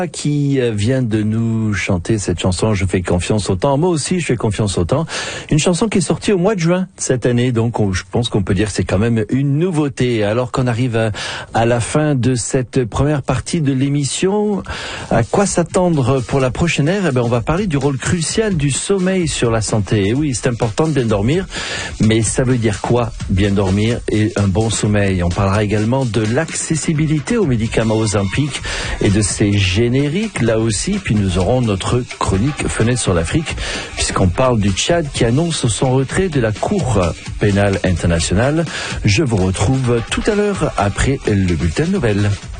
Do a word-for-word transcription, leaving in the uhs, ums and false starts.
Qui vient de nous chanter cette chanson Je fais confiance au temps. Moi aussi, je fais confiance au temps. Une chanson qui est sortie au mois de juin cette année, donc on, je pense qu'on peut dire que c'est quand même une nouveauté. Alors qu'on arrive à, à la fin de cette première partie de l'émission, à quoi s'attendre pour la prochaine heure? Eh ben, on va parler du rôle crucial du sommeil sur la santé. Et oui, c'est important de bien dormir, mais ça veut dire quoi, bien dormir et un bon sommeil? On parlera également de l'accessibilité aux médicaments Ozempic et de ces génétiques là aussi, puis nous aurons notre chronique Fenêtre sur l'Afrique, puisqu'on parle du Tchad qui annonce son retrait de la Cour pénale internationale. Je vous retrouve tout à l'heure après le bulletin de nouvelles.